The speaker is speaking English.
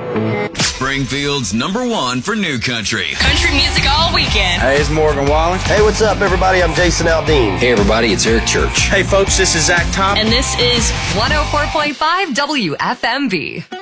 Springfield's #1 for new country. Country music all weekend. Hey, it's Morgan Wallen. Hey, what's up, everybody? I'm Jason Aldean. Hey, everybody, it's Eric Church. Hey, folks, this is Zach Top. And this is 104.5 WFMB.